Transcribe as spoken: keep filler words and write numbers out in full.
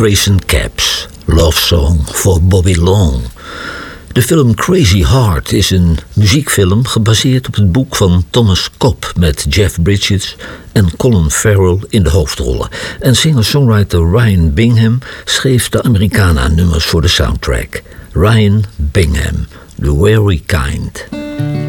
Grayson Caps, Love Song for Bobby Long. De film Crazy Heart is een muziekfilm gebaseerd op het boek van Thomas Cobb met Jeff Bridges en Colin Farrell in de hoofdrollen. En singer-songwriter Ryan Bingham schreef de Americana-nummers voor de soundtrack. Ryan Bingham, The Weary Kind.